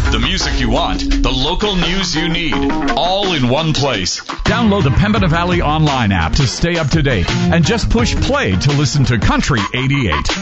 The music you want, the local news you need, all in one place. Download the Pembina Valley Online app to stay up to date and just push play to listen to Country 88.